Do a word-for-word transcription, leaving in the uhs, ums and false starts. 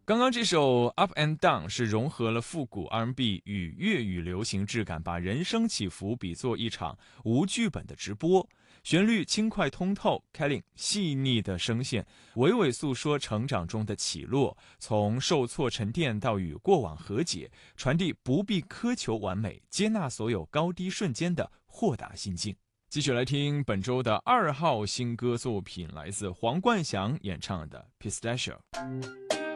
刚刚这首 Up and Down 是融合了复古 R and B 与粤语流行质感，把人生起伏比作一场无剧本的直播。旋律轻快通透 ，Kelly 细腻的声线，娓娓诉说成长中的起落，从受挫沉淀到与过往和解，传递不必苛求完美，接纳所有高低瞬间的豁达心境。继续来听本周的二号新歌作品，来自黄冠祥演唱的《Pistachio》。